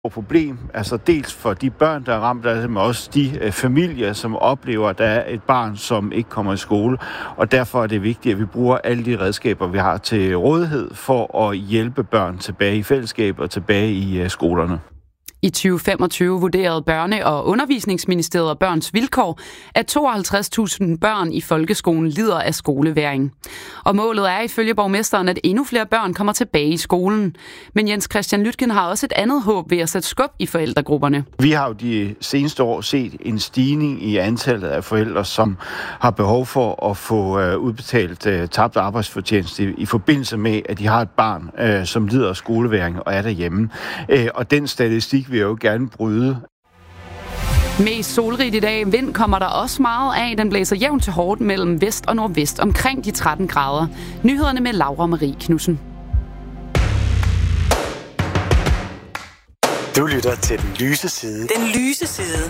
problem, altså dels for de børn, der er ramt af det, men også de familier, som oplever, at der er et barn, som ikke kommer i skole. Og derfor er det vigtigt, at vi bruger alle de redskaber, vi har til rådighed for at hjælpe børn tilbage i fællesskab og tilbage i skolerne. I 2025 vurderede Børne- og Undervisningsministeriet Børns Vilkår, at 52.000 børn i folkeskolen lider af skolevægring. Og målet er ifølge borgmesteren, at endnu flere børn kommer tilbage i skolen. Men Jens Christian Lytken har også et andet håb ved at sætte skub i forældregrupperne. Vi har jo de seneste år set en stigning i antallet af forældre, som har behov for at få udbetalt tabt arbejdsfortjeneste i forbindelse med, at de har et barn, som lider af skolevægring og er derhjemme. Og den statistik vil jeg jo gerne bryde. Mest solrigt i dag. Vind kommer der også meget af. Den blæser jævnt til hårdt mellem vest og nordvest omkring de 13 grader. Nyhederne med Laura Marie Knudsen. Du lytter til Den Lyse Side. Den Lyse Side